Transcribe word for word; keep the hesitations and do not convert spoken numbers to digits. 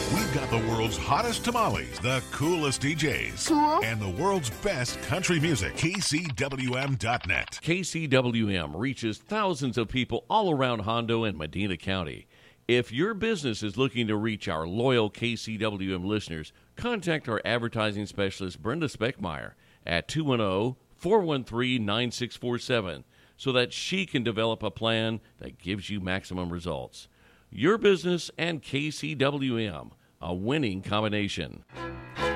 We've got the world's hottest tamales, the coolest D Js, Cool. and the world's best country music. K C W M dot net. K C W M reaches thousands of people all around Hondo and Medina County. If your business is looking to reach our loyal K C W M listeners, contact our advertising specialist, Brenda Speckmeyer, at two one zero, four one three, nine six four seven so that she can develop a plan that gives you maximum results. Your business and K C W M, a winning combination.